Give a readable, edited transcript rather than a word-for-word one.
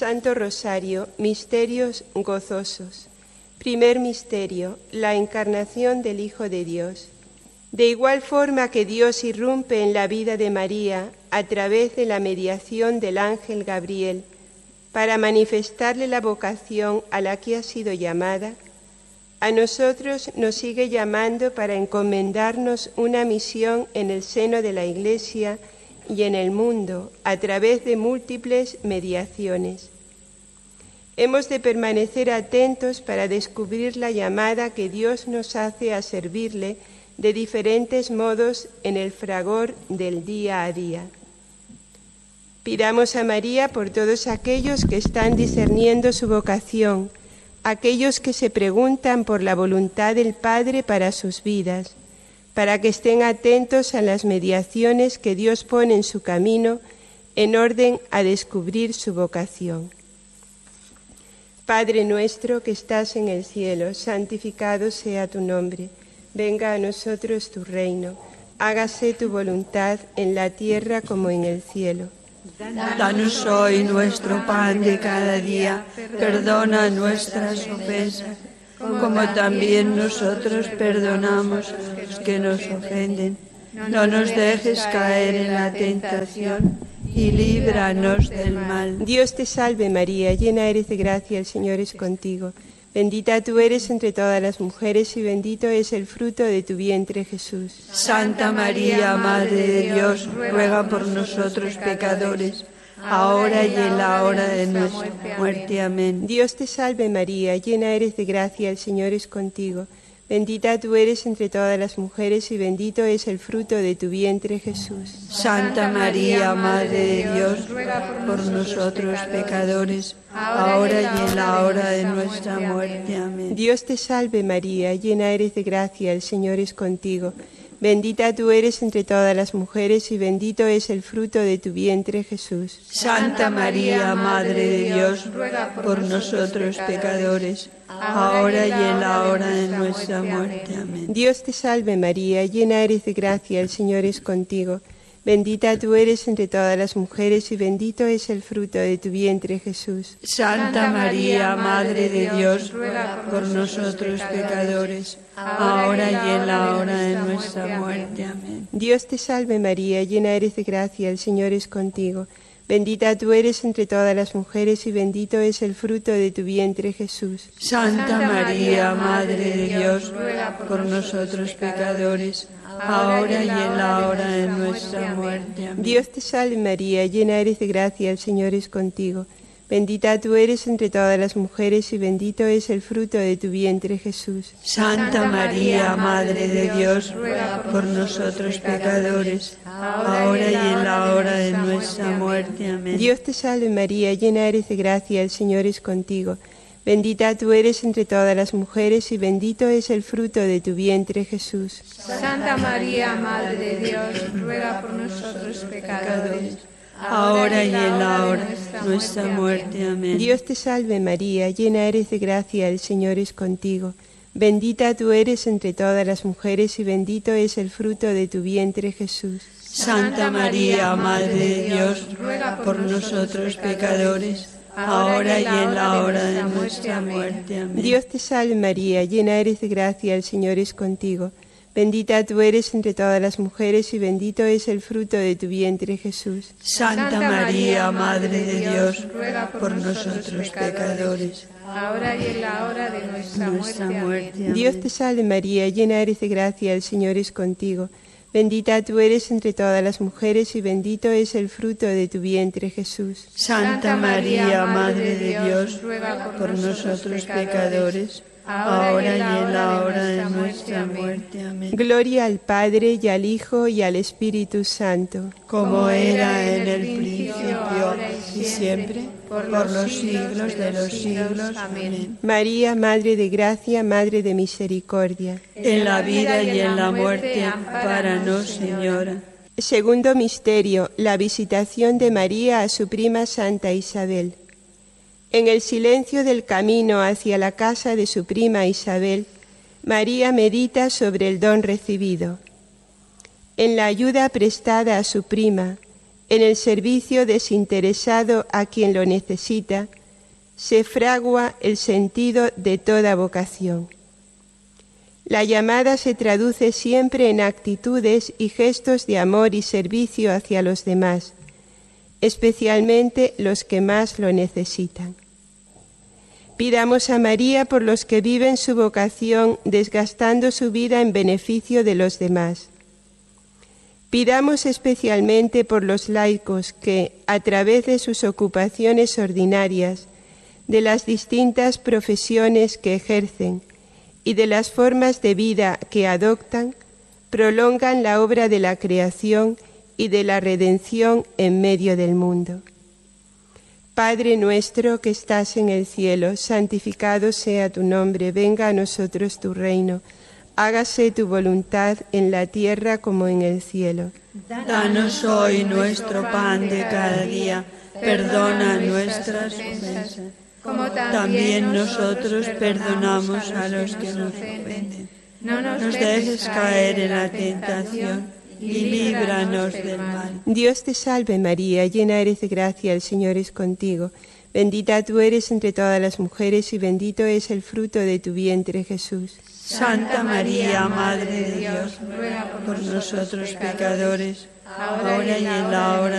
Santo Rosario, misterios gozosos. Primer misterio, la encarnación del Hijo de Dios. De igual forma que Dios irrumpe en la vida de María a través de la mediación del ángel Gabriel para manifestarle la vocación a la que ha sido llamada, a nosotros nos sigue llamando para encomendarnos una misión en el seno de la Iglesia y en el mundo a través de múltiples mediaciones. Hemos de permanecer atentos para descubrir la llamada que Dios nos hace a servirle de diferentes modos en el fragor del día a día. Pidamos a María por todos aquellos que están discerniendo su vocación, aquellos que se preguntan por la voluntad del Padre para sus vidas, para que estén atentos a las mediaciones que Dios pone en su camino en orden a descubrir su vocación. Padre nuestro que estás en el cielo, santificado sea tu nombre. Venga a nosotros tu reino. Hágase tu voluntad en la tierra como en el cielo. Danos hoy nuestro pan de cada día. Perdona nuestras ofensas, como también nosotros perdonamos a los que nos ofenden. No nos dejes caer en la tentación y líbranos del mal. Dios te salve María, llena eres de gracia, el Señor es contigo. Bendita tú eres entre todas las mujeres y bendito es el fruto de tu vientre, Jesús. Santa María, Madre de Dios, ruega por nosotros pecadores, ahora y en la hora de nuestra muerte. Amén. Dios te salve María, llena eres de gracia, el Señor es contigo. Bendita tú eres entre todas las mujeres y bendito es el fruto de tu vientre, Jesús. Santa María, Madre de Dios, ruega por nosotros pecadores, ahora y en la hora de nuestra muerte. Amén. Dios te salve María, llena eres de gracia, el Señor es contigo. Bendita tú eres entre todas las mujeres y bendito es el fruto de tu vientre, Jesús. Santa María, Madre de Dios, ruega por nosotros pecadores, ahora y en la hora de nuestra muerte. Amén. Dios te salve María, llena eres de gracia, el Señor es contigo. Bendita tú eres entre todas las mujeres y bendito es el fruto de tu vientre, Jesús. Santa María, Madre de Dios, ruega por nosotros pecadores, ahora y en la hora de nuestra muerte. Amén. Dios te salve María, llena eres de gracia, el Señor es contigo. Bendita tú eres entre todas las mujeres y bendito es el fruto de tu vientre, Jesús. Santa María, Madre de Dios, ruega por nosotros pecadores, ahora y en la hora de nuestra muerte. Amén. Dios te salve María, llena eres de gracia, el Señor es contigo. Bendita tú eres entre todas las mujeres y bendito es el fruto de tu vientre, Jesús. Santa María, Madre de Dios, ruega por nosotros pecadores, ahora y en la hora de nuestra muerte. Amén. Dios te salve María, llena eres de gracia, el Señor es contigo. Bendita tú eres entre todas las mujeres y bendito es el fruto de tu vientre, Jesús. Santa María, Madre de Dios, ruega por nosotros pecadores, ahora y en la hora de nuestra muerte. Amén. Dios te salve María, llena eres de gracia, el Señor es contigo. Bendita tú eres entre todas las mujeres y bendito es el fruto de tu vientre, Jesús. Santa María, Madre de Dios, ruega por nosotros pecadores, ahora y en la hora de nuestra muerte. Amén. Dios te salve María, llena eres de gracia, el Señor es contigo. Bendita tú eres entre todas las mujeres y bendito es el fruto de tu vientre, Jesús. Santa María, Madre de Dios, ruega por nosotros pecadores, ahora y en la hora de nuestra muerte. Amén. Dios te salve María, llena eres de gracia, el Señor es contigo. Bendita tú eres entre todas las mujeres y bendito es el fruto de tu vientre, Jesús. Santa María, Madre de Dios, ruega por nosotros pecadores, ahora y en la hora de nuestra muerte. Amén. Gloria al Padre y al Hijo y al Espíritu Santo. Como era en el principio, ahora y siempre, por los siglos de los siglos. Amén. María, Madre de Gracia, Madre de Misericordia. En la vida y en la muerte, ampáranos, Señora. Segundo misterio, la visitación de María a su prima Santa Isabel. En el silencio del camino hacia la casa de su prima Isabel, María medita sobre el don recibido. En la ayuda prestada a su prima, en el servicio desinteresado a quien lo necesita, se fragua el sentido de toda vocación. La llamada se traduce siempre en actitudes y gestos de amor y servicio hacia los demás, especialmente los que más lo necesitan. Pidamos a María por los que viven su vocación desgastando su vida en beneficio de los demás. Pidamos especialmente por los laicos que, a través de sus ocupaciones ordinarias, de las distintas profesiones que ejercen y de las formas de vida que adoptan, prolongan la obra de la creación y de la redención en medio del mundo. Padre nuestro que estás en el cielo, santificado sea tu nombre, venga a nosotros tu reino. Hágase tu voluntad en la tierra como en el cielo. Danos hoy nuestro pan de cada día, perdona nuestras ofensas, como también nosotros perdonamos a los que nos ofenden. No nos dejes caer en la tentación y líbranos del mal. Dios te salve María, llena eres de gracia, el Señor es contigo. Bendita tú eres entre todas las mujeres y bendito es el fruto de tu vientre, Jesús. Santa María, Madre de Dios, ruega por nosotros pecadores, ahora y en la hora